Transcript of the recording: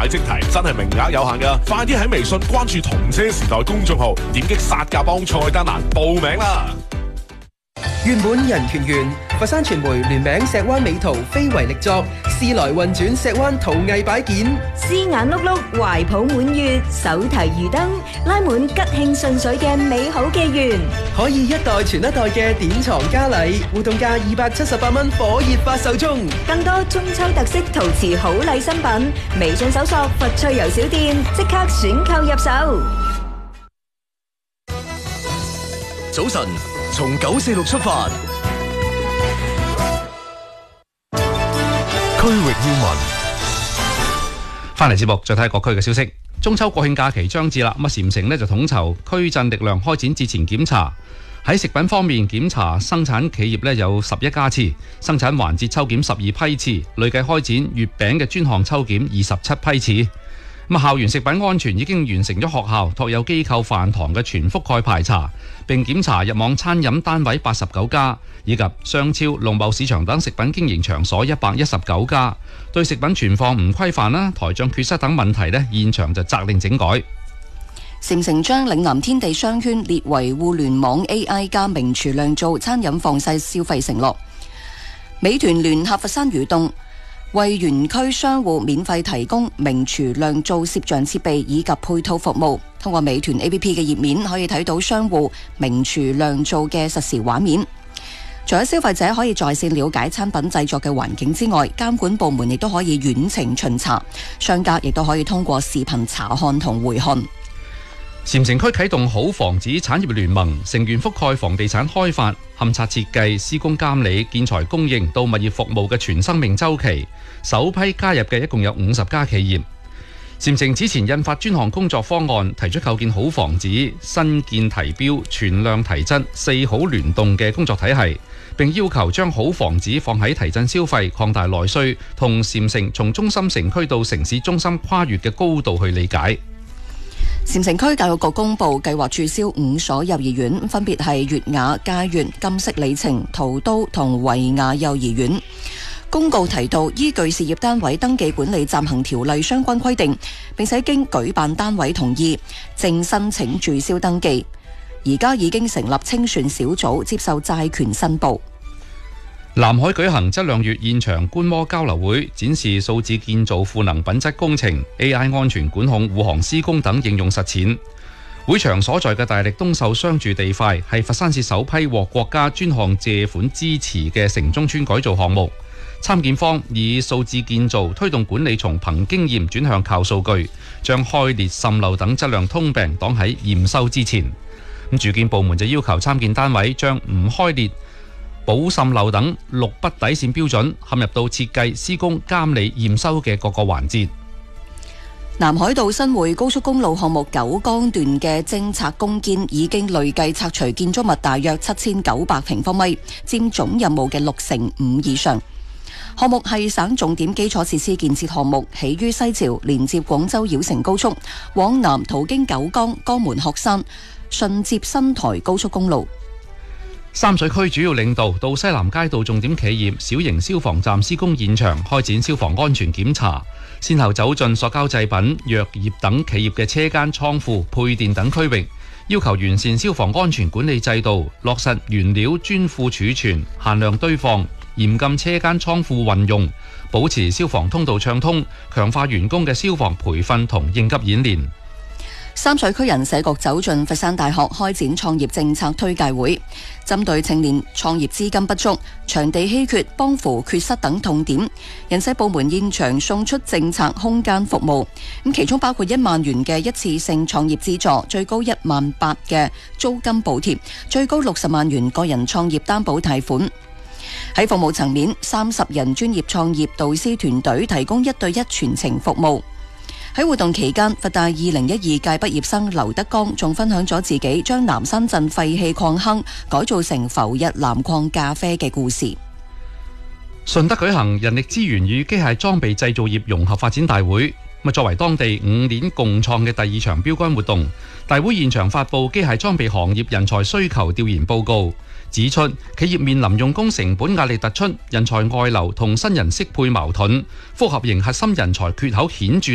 買即提，真係名額有限㗎，快啲喺微信關注同車時代公眾號，點擊殺價幫菜單欄報名啦！ 原本人權園，佛山傳媒聯名石灣美圖非遺力作，時來運轉石灣陶藝擺件， 絲眼碌碌，懷抱滿月，手提魚燈，拉滿吉慶順水嘅美好紀元， 可以一代傳一代嘅典藏佳麗，活動價278蚊，火熱發售中。 更多中秋特色陶瓷好禮新品，微信搜索佛趣遊小店，即刻選購入手。 早晨，從946出發，區域要聞。 翻嚟節目，再睇各區嘅消息。中秋國慶假期將至啦，禪城呢就統籌區鎮力量開展節前檢查。喺食品方面，檢查生產企業呢有11家次，生產環節抽檢12批次，累計開展月餅嘅專項抽檢27批次。校園食品安全已經完成咗學校託有機構飯堂嘅全覆蓋排查，並檢查入網餐飲單位89家，以及商超、農貿市場等食品經營場所119家。對食品存放唔規範啦、台賬缺失等問題呢，現場就責令整改。 禪城將嶺南天地商圈列為互聯網 AI 加名廚釀造餐飲放細消費承諾。美團聯合佛山魚凍，為園區商戶免費提供名廚釀造攝像設備以及配套服務。通過美團 APP 嘅頁面可以睇到商戶名廚釀造嘅實時畫面。除咗消費者可以在線了解產品製作嘅環境之外，監管部門亦都可以遠程巡查，商家亦都可以通過視頻查看同回看。 禪城區啟動好房子產業聯盟，成員覆蓋房地產開發、勘測設計、施工監理、建材供應到物業服務嘅全生命週期。首批加入嘅一共有50家企業。禪城此前印發專項工作方案，提出構建好房子、新建提標、存量提質、4好聯動嘅工作體系，並要求將好房子放喺提振消費、擴大內需同禪城從中心城區到城市中心跨越嘅高度去理解。 禪城區教育局公布計劃註銷5所幼兒園，分別係粵雅、佳悅、金色里程、陶都同維雅幼兒園。公告提到，依據事業單位登記管理暫行條例相關規定，並且經舉辦單位同意，正申請註銷登記。而家已經成立清算小組，接受債權申報。 南海舉行質量月現場觀摩交流會，展示數字建造賦能品質工程、AI 安全管控、護航施工等應用實踐。會場所在嘅大力東秀商住地塊係佛山市首批獲國家專項借款支持嘅城中村改造項目。參建方以數字建造推動管理從憑經驗轉向靠數據，將開裂滲漏等質量通病擋喺驗收之前。住建部門就要求參建單位將唔開裂、保滲漏等6不底線標準嵌入到設計、施工、監理、驗收嘅各個環節。 南海道新會高速公路項目9江段嘅偵察攻堅已經累計拆除建築物大約7900平方米，佔總任務嘅65%以上。項目係省重點基礎設施建設項目，起於西樵，連接廣州繞城高速，往南途經九江、江門鶴山，順接新台高速公路。 三水區主要領導到西南街道重點企業小型消防站施工現場開展消防安全檢查，先後走進塑膠製品、藥業等企業嘅車間、倉庫、配電等區域，要求完善消防安全管理制度，落實原料專庫儲存、限量堆放，嚴禁車間倉庫運用，保持消防通道暢通，強化員工嘅消防培訓同應急演練。 三水區人社局走進佛山大學開展創業政策推介會，針對青年創業資金不足、場地稀缺、幫扶缺失等痛點，人社部門現場送出政策空間服務，咁其中包括1萬元嘅一次性創業資助，最高18000嘅租金補貼，最高60萬元個人創業擔保貸款。喺服務層面，30人專業創業導師團隊提供1對1全程服務。喺活動期間，佛大2012屆畢業生劉德剛仲分享咗自己將南山鎮廢棄礦坑改造成浮日藍礦咖啡嘅故事。 順德舉行人力資源與機械裝備製造業融合發展大會，作為當地5年共創嘅第2場標杆活動，大會現場發布機械裝備行業人才需求調研報告，指出企業面臨用工成本壓力突出、人才外流同新人適配矛盾、複合型核心人才缺口顯著